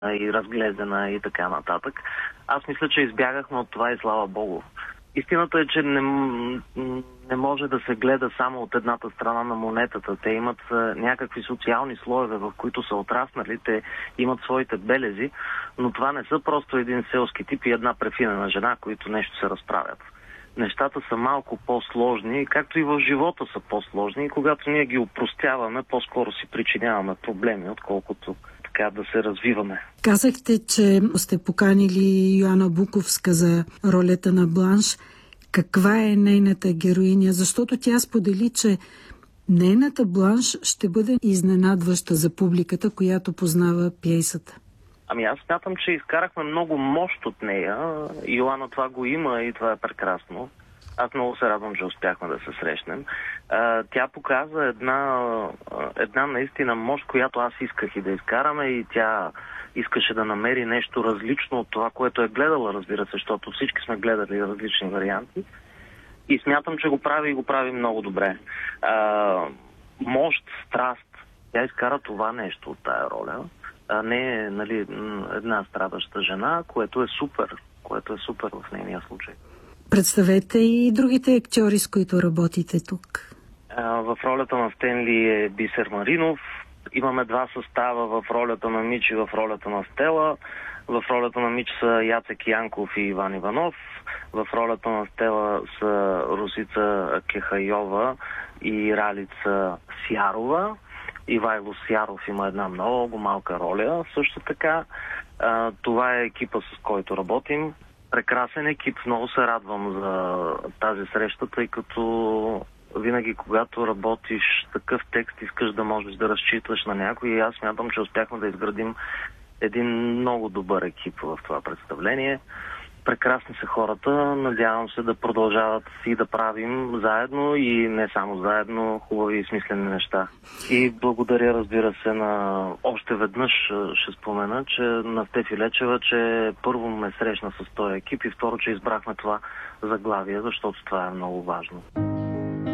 и разгледана и така нататък. Аз мисля, че избягахме от това и слава Богу. Истината е, че не може да се гледа само от едната страна на монетата. Те имат някакви социални слоеве, в които са отраснали, те имат своите белези, но това не са просто един селски тип и една префинена жена, които нещо се разправят. Нещата са малко по-сложни, както и в живота са по-сложни, и когато ние ги опростяваме, по-скоро си причиняваме проблеми, отколкото така да се развиваме. Казахте, че сте поканили Йоана Буковска за ролята на Бланш. Каква е нейната героиня? Защото тя сподели, че нейната Бланш ще бъде изненадваща за публиката, която познава пиесата. Ами аз смятам, че изкарахме много мощ от нея. Йоана това го има и това е прекрасно. Аз много се радвам, че успяхме да се срещнем. Тя показа една наистина мощ, която аз исках и да изкараме, и тя искаше да намери нещо различно от това, което е гледала, разбира се, защото всички сме гледали различни варианти. И смятам, че го прави много добре. Мощ, страст. Тя изкара това нещо от тая роля, а не една страдаща жена, което е супер в нейния случай. Представете и другите актьори, с които работите тук. В ролята на Стенли е Бисер Маринов. Имаме два състава в ролята на Мич и в ролята на Стела. В ролята на Мич са Яцек Янков и Иван Иванов. В ролята на Стела са Русица Кехайова и Ралица Сярова. Ивайло Сяров има една много малка роля. Също така, това е екипа, с който работим. Прекрасен екип. Много се радвам за тази среща, тъй като винаги, когато работиш такъв текст, искаш да можеш да разчиташ на някой, и аз смятам, че успяхме да изградим един много добър екип в това представление. Прекрасни са хората, надявам се да продължават и да правим заедно и не само заедно хубави и смислени неща. И благодаря, разбира се, още веднъж ще спомена, че на Стефи Лечева, че първо ме срещна с този екип и второ, че избрахме това заглавие, защото това е много важно.